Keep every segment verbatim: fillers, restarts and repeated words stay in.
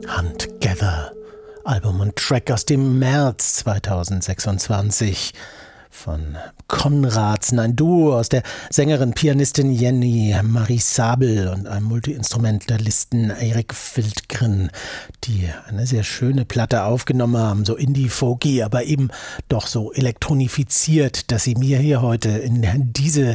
Together, Album und Track aus dem März zweitausendsechsundzwanzig von Konradsen, ein Duo aus der Sängerin, Pianistin Jenny Marie Sabel und einem Multiinstrumentalisten Erik Wildgren, die eine sehr schöne Platte aufgenommen haben, so Indie-Folky, aber eben doch so elektronifiziert, dass sie mir hier heute in diese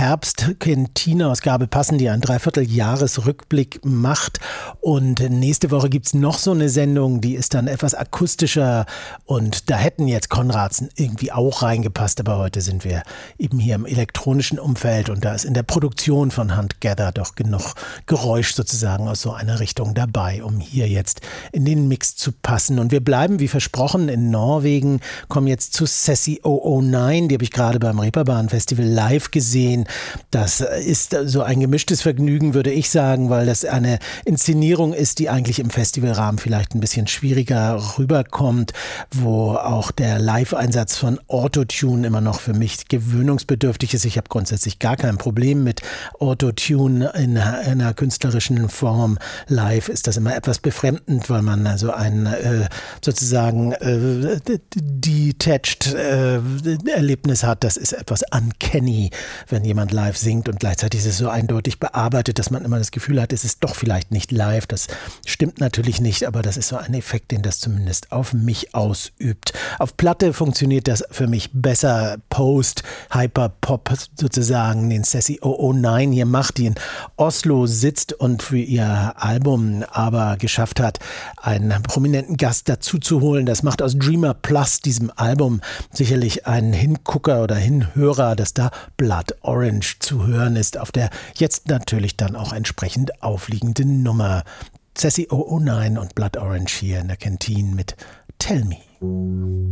Herbst-Kentine-Ausgabe passen, die einen Dreivierteljahresrückblick macht. Und nächste Woche gibt es noch so eine Sendung, die ist dann etwas akustischer und da hätten jetzt Konradsen irgendwie auch reingepasst. Aber heute sind wir eben hier im elektronischen Umfeld und da ist in der Produktion von Together doch genug Geräusch sozusagen aus so einer Richtung dabei, um hier jetzt in den Mix zu passen. Und wir bleiben wie versprochen in Norwegen, kommen jetzt zu Sassy null null neun, die habe ich gerade beim Reeperbahn Festival live gesehen. Das ist so ein gemischtes Vergnügen, würde ich sagen, weil das eine Inszenierung ist, die eigentlich im Festivalrahmen vielleicht ein bisschen schwieriger rüberkommt, wo auch der Live-Einsatz von Autotune immer noch für mich gewöhnungsbedürftig ist. Ich habe grundsätzlich gar kein Problem mit Autotune in einer künstlerischen Form. Live ist das immer etwas befremdend, weil man also ein äh, sozusagen äh, detached äh, Erlebnis hat. Das ist etwas uncanny, wenn jemand live singt und gleichzeitig ist es so eindeutig bearbeitet, dass man immer das Gefühl hat, es ist doch vielleicht nicht live. Das stimmt natürlich nicht, aber das ist so ein Effekt, den das zumindest auf mich ausübt. Auf Platte funktioniert das für mich besser. Post, Hyperpop sozusagen, den Sassy null null neun hier macht, die in Oslo sitzt und für ihr Album aber geschafft hat, einen prominenten Gast dazu zu holen. Das macht aus Dreamer Plus, diesem Album, sicherlich einen Hingucker oder Hinhörer, dass da Blood Orange zu hören ist, auf der jetzt natürlich dann auch entsprechend aufliegenden Nummer. Sassy null null neun und Blood Orange hier in der Kentine mit Tell Me.